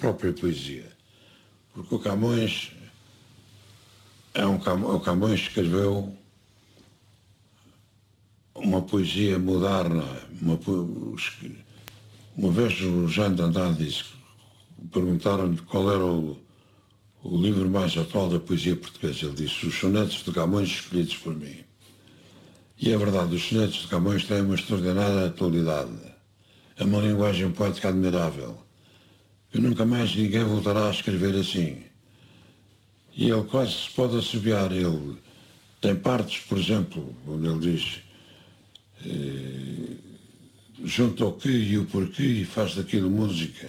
própria poesia. Porque o Camões o Camões escreveu uma poesia moderna. Uma vez o Jean de Andrade disse, perguntaram-lhe qual era o livro mais atual da poesia portuguesa. Ele disse, os sonetos de Camões escolhidos por mim. E é verdade, os sonetos de Camões têm uma extraordinária atualidade. É uma linguagem poética admirável. Que nunca mais ninguém voltará a escrever assim. E ele quase se pode assobiar. Ele tem partes, por exemplo, onde ele diz junta o que e o porquê e faz daquilo música.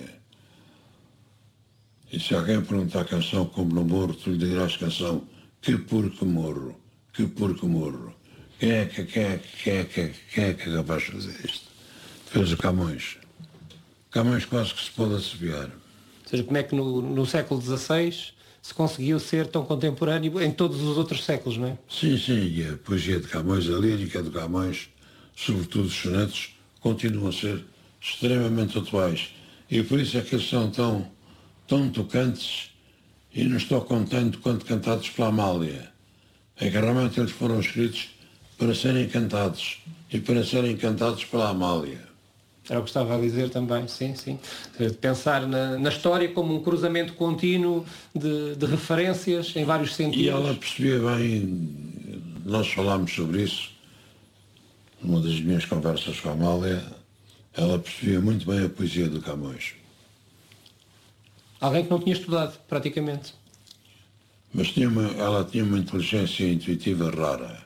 E se alguém perguntar a canção Como não morro, tu lhe dirás canção Que porque morro, que porque morro. Quem é que é capaz de fazer isto? Fez o Camões. Camões quase que se pode assobiar. Ou seja, como é que no século XVI se conseguiu ser tão contemporâneo em todos os outros séculos, não é? Sim, e a poesia de Camões, a lírica de Camões, sobretudo os sonetos, continuam a ser extremamente atuais. E por isso é que eles são tão tocantes e nos tocam tanto quanto cantados pela Amália. É que realmente eles foram escritos para serem cantados e para serem cantados pela Amália. Era o que estava a dizer também, sim. Pensar na história como um cruzamento contínuo de referências em vários sentidos. E ela percebia bem, nós falámos sobre isso, numa das minhas conversas com a Amália, ela percebia muito bem a poesia do Camões. Alguém que não tinha estudado, praticamente. Mas ela tinha uma inteligência intuitiva rara.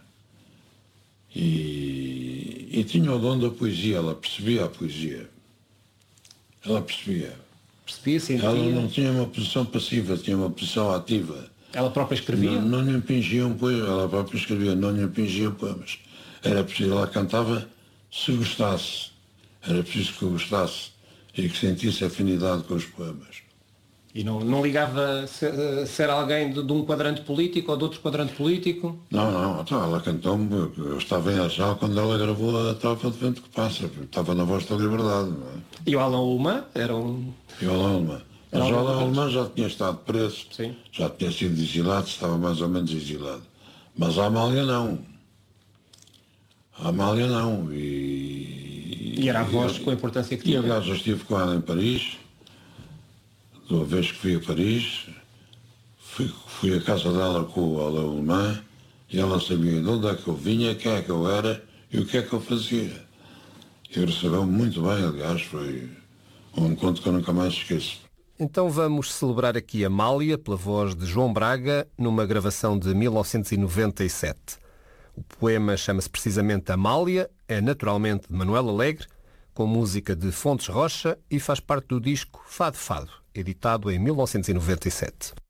E tinha o dom da poesia, ela percebia a poesia. Ela percebia. Percebia, sentia. Ela não tinha uma posição passiva, tinha uma posição ativa. Ela própria escrevia? Não lhe impingiam poemas, ela própria escrevia, não lhe impingiam poemas. Era preciso, ela cantava se gostasse. Era preciso que gostasse e que sentisse afinidade com os poemas. E não ligava ser alguém de um quadrante político ou de outro quadrante político? Não, então ela cantou-me, eu estava em Arjal quando ela gravou a Tropa de Vento que Passa, estava na Voz da Liberdade. Não é? E o Alain Ullmann era um... E o Alain Ullmann. Mas o Alain Ullmann já tinha estado preso, sim. Já tinha sido exilado, estava mais ou menos exilado. Mas a Amália não. E era a voz com a importância que tinha. E aliás, eu estive com ela em Paris. Uma vez que fui a Paris, fui à casa dela com o Alain Ullmann e ela sabia de onde é que eu vinha, quem é que eu era e o que é que eu fazia. E recebeu-me muito bem, aliás, foi um encontro que eu nunca mais esqueço. Então vamos celebrar aqui Amália pela voz de João Braga numa gravação de 1997. O poema chama-se precisamente Amália, é naturalmente de Manuel Alegre, com música de Fontes Rocha e faz parte do disco Fado Fado, editado em 1997.